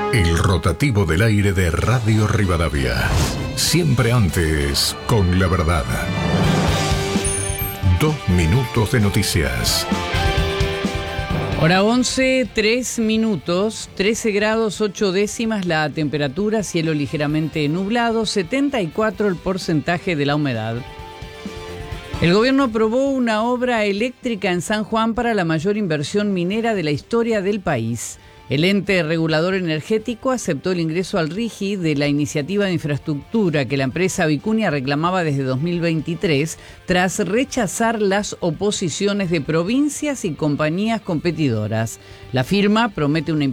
El rotativo del aire de Radio Rivadavia. Siempre antes, con la verdad. 2 minutos de noticias. Hora 11, 3 minutos, 13 grados 8 décimas la temperatura, cielo ligeramente nublado, 74 el porcentaje de la humedad. El gobierno aprobó una obra eléctrica en San Juan para la mayor inversión minera de la historia del país. El ente regulador energético aceptó el ingreso al RIGI de la iniciativa de infraestructura que la empresa Vicuña reclamaba desde 2023, tras rechazar las oposiciones de provincias y compañías competidoras. La firma promete una